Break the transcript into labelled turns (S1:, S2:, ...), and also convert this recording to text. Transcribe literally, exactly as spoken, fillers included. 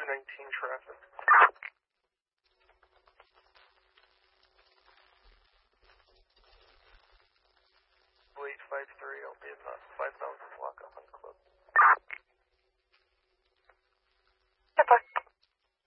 S1: nineteen traffic. eight five three, I'll be about five thousand block up on the club.